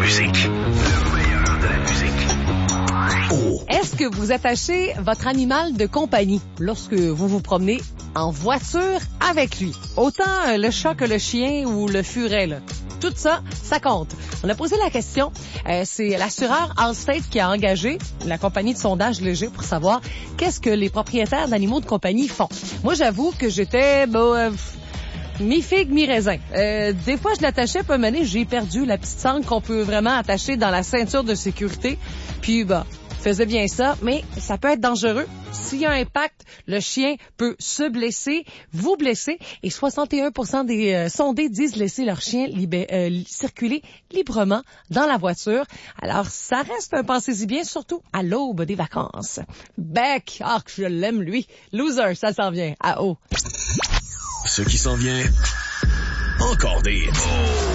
musique. Le meilleur de la musique. Oh. Est-ce que vous attachez votre animal de compagnie lorsque vous vous promenez en voiture avec lui? Autant le chat que le chien ou le furet, là. Tout ça, ça compte. On a posé la question. C'est l'assureur Allstate qui a engagé la compagnie de sondage léger pour savoir qu'est-ce que les propriétaires d'animaux de compagnie font. Moi, j'avoue que j'étais mi-figue, mi-raisin. Des fois, je l'attachais, puis à un moment donné, j'ai perdu la petite sangle qu'on peut vraiment attacher dans la ceinture de sécurité. Puis, faisait bien ça, mais ça peut être dangereux. S'il y a un impact, le chien peut se blesser, vous blesser, et 61% des sondés disent laisser leur chien circuler librement dans la voiture. Alors, ça reste un pensez-y bien, surtout à l'aube des vacances. Beck, que je l'aime, lui. Loser, ça s'en vient. À haut. Ce qui s'en vient, encore des hits.